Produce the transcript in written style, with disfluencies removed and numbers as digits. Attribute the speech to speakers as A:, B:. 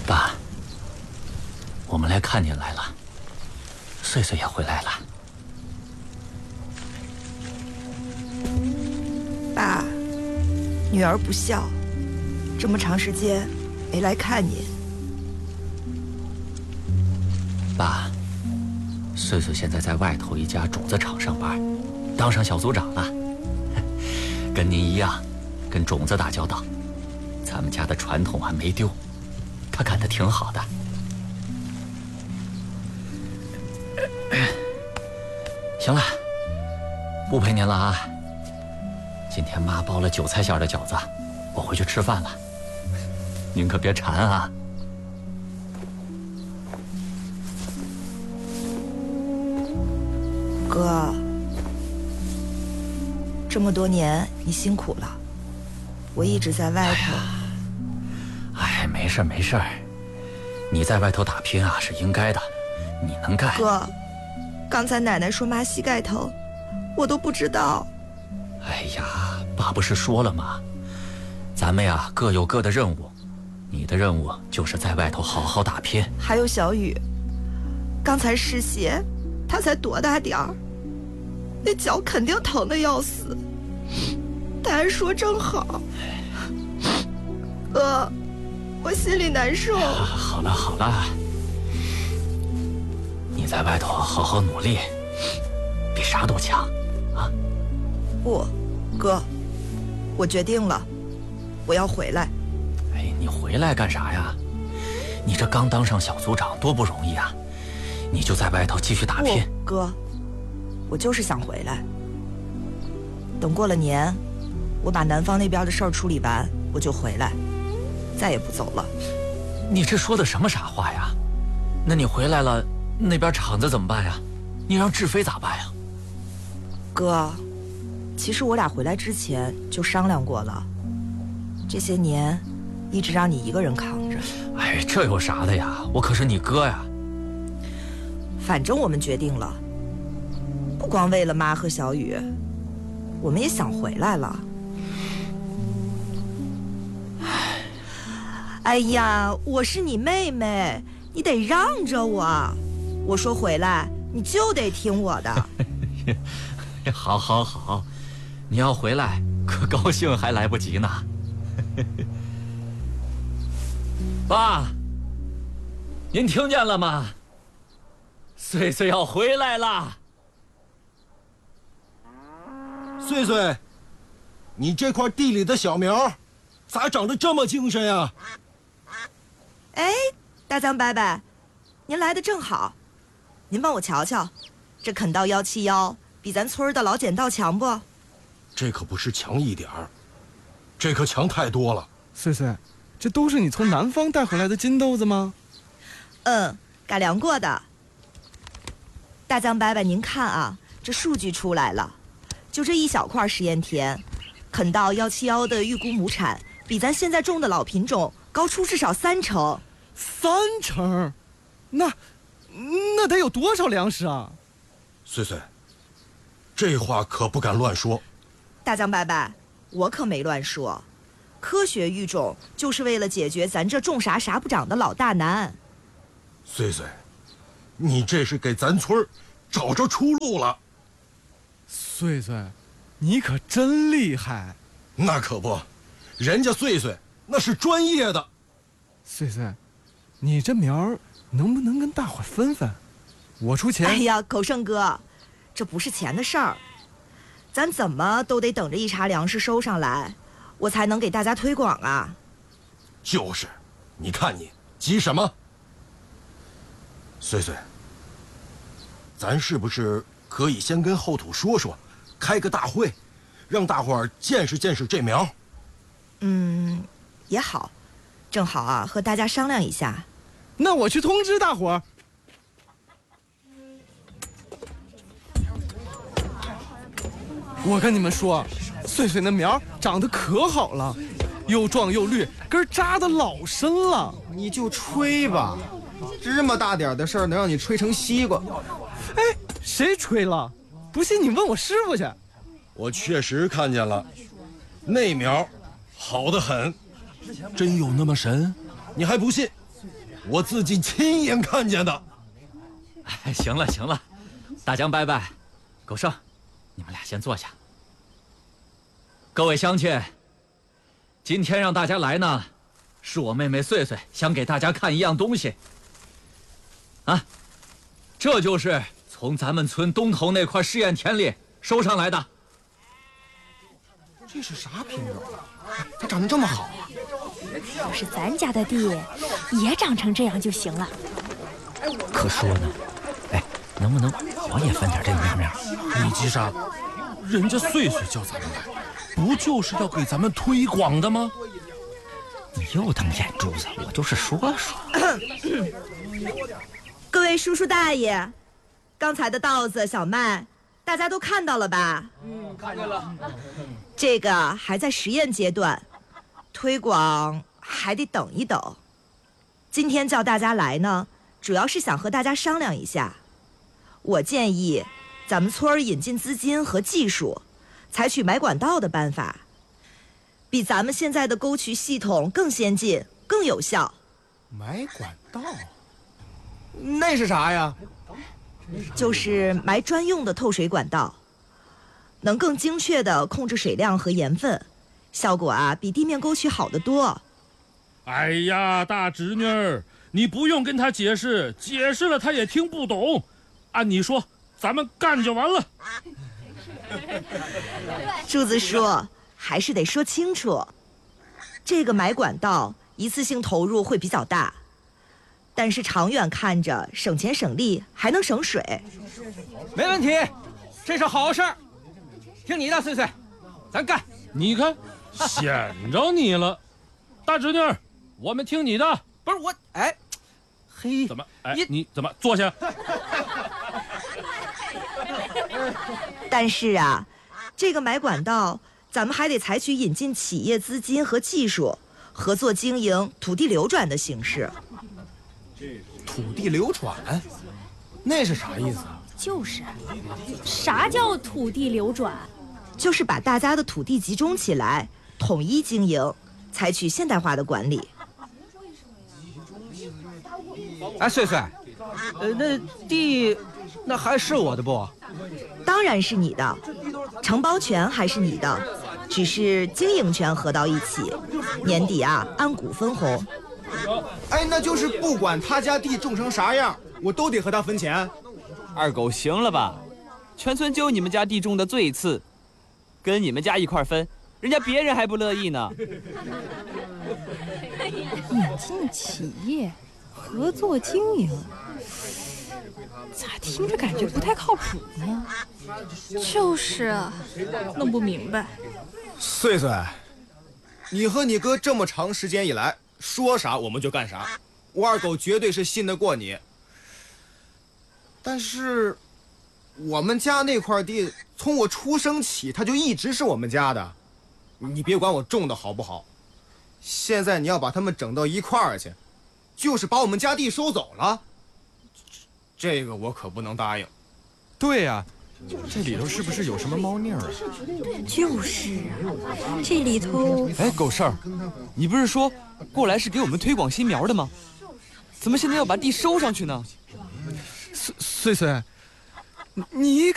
A: 爸，我们来看您来了，穗穗也回来了。
B: 爸，女儿不孝，这么长时间没来看您。
A: 爸，穗穗现在在外头一家种子厂上班，当上小组长了，跟您一样，跟种子打交道。咱们家的传统还没丢，他干得挺好的。行了，不陪您了啊。今天妈包了韭菜馅的饺子，我回去吃饭了。您可别馋啊。
B: 哥，这么多年你辛苦了，我一直在外头。
A: 哎，没事没事，你在外头打拼啊是应该的，你能干。
B: 哥，刚才奶奶说妈膝盖疼，我都不知道。
A: 哎呀，爸不是说了吗？咱们呀各有各的任务，你的任务就是在外头好好打拼。
B: 还有小雨，刚才试鞋，他才多大点儿，那脚肯定疼得要死。他还说正好。哥，我心里难受。
A: 好了好了，你在外头好好努力，比啥都强啊！
B: 不，哥，我决定了，我要回来。
A: 哎，你回来干啥呀？你这刚当上小组长多不容易啊！你就在外头继续打拼。
B: 不，哥，我就是想回来。等过了年，我把南方那边的事儿处理完，我就回来，再也不走了。
A: 你这说的什么傻话呀？那你回来了，那边厂子怎么办呀？你让志飞咋办呀？
B: 哥，其实我俩回来之前就商量过了，这些年一直让你一个人扛着。
A: 哎，这有啥的呀？我可是你哥呀。
B: 反正我们决定了，不光为了妈和小雨，我们也想回来了。哎呀，我是你妹妹，你得让着我。我说回来，你就得听我的。
A: 好，好，好，你要回来，可高兴还来不及呢。爸，您听见了吗？穗穗要回来了。
C: 穗穗，你这块地里的小苗，咋长得这么精神呀？
B: 哎，大江伯伯，您来的正好，您帮我瞧瞧，这垦稻171比咱村的老剪稻强不？
C: 这可不是强一点儿，这可强太多了。
D: 穗穗，这都是你从南方带回来的金豆子吗？
B: 嗯，改良过的。大江伯伯，您看啊，这数据出来了，就这一小块实验田，垦稻171的预估亩产比咱现在种的老品种高出至少3成。
D: 3成？那得有多少粮食啊？
C: 穗穗，这话可不敢乱说。
B: 大江伯伯，我可没乱说，科学育种就是为了解决咱这种啥啥不长的老大难。
C: 穗穗，你这是给咱村找着出路了。
D: 穗穗，你可真厉害。
C: 那可不，人家穗穗那是专业的。
D: 穗穗，你这苗儿能不能跟大伙分分？我出钱。
B: 哎呀，口胜哥，这不是钱的事儿，咱怎么都得等着一茬粮食收上来，我才能给大家推广啊。
C: 就是，你看你急什么？穗穗，咱是不是可以先跟后土说说，开个大会，让大伙儿见识见识这苗？
B: 也好，正好啊，和大家商量一下。
D: 那我去通知大伙儿。我跟你们说，穗穗那苗长得可好了，又壮又绿，根扎得老深了。
E: 你就吹吧，这么大点的事儿能让你吹成西瓜？
D: 哎，谁吹了？不信你问我师傅去。
C: 我确实看见了，那苗好得很。真有那么神？你还不信？ 我自己亲眼看见的。
A: 哎，行了行了，大江伯伯、狗剩，你们俩先坐下。各位乡亲，今天让大家来呢，是我妹妹穗穗想给大家看一样东西。啊，这就是从咱们村东头那块试验田里收上来的。
E: 这是啥品种？它长得这么好啊！
F: 要是咱家的地也长成这样就行了。
A: 可说呢，哎，能不能我也分点这个面面？
G: 你急啥？人家穗穗叫咱们来，不就是要给咱们推广的吗？
A: 你又瞪眼珠子，我就是说说。
B: 各位叔叔大爷，刚才的稻子、小麦，大家都看到了吧？
D: 看见了。
B: 这个还在实验阶段，推广还得等一等。今天叫大家来呢，主要是想和大家商量一下。我建议咱们村儿引进资金和技术，采取埋管道的办法，比咱们现在的沟渠系统更先进、更有效。
E: 埋管道？那是啥呀？
B: 就是埋专用的透水管道，能更精确地控制水量和盐分，效果啊比地面沟渠好得多。
G: 哎呀，大侄女儿，你不用跟他解释，解释了他也听不懂。按你说，咱们干就完了。
B: 柱子叔，还是得说清楚，这个埋管道一次性投入会比较大，但是长远看着省钱省力，还能省水。
D: 没问题，这是好事儿。听你的，穗穗，咱干。
G: 你看，显着你了，大侄女儿，我们听你的。
D: 不是我，哎，嘿，
G: 怎么？哎，你怎么坐下？
B: 但是啊，这个埋管道，咱们还得采取引进企业资金和技术，合作经营土地流转的形式。
E: 土地流转？那是啥意思啊？
F: 就是，啥叫土地流转？
B: 就是把大家的土地集中起来，统一经营，采取现代化的管理。
D: 哎，穗穗，那地，那还是我的不？
B: 当然是你的，承包权还是你的，只是经营权合到一起，年底啊按股分红。
E: 哎，那就是不管他家地种成啥样，我都得和他分钱。
H: 二狗行了吧？全村就你们家地种的最次，跟你们家一块分，人家别人还不乐意呢。
F: 引进企业，合作经营，咋听着感觉不太靠谱呢？就是啊，弄不明白。
E: 穗穗，你和你哥这么长时间以来，说啥我们就干啥，我二狗绝对是信得过你。但是，我们家那块地从我出生起，它就一直是我们家的。你别管我种的好不好，现在你要把它们整到一块儿去，就是把我们家地收走了，这个我可不能答应。
I: 对呀，这里头是不是有什么猫腻啊？
F: 就是啊，这里头……
H: 哎，狗剩儿，你不是说过来是给我们推广新苗的吗？怎么现在要把地收上去呢？
I: 穗穗，你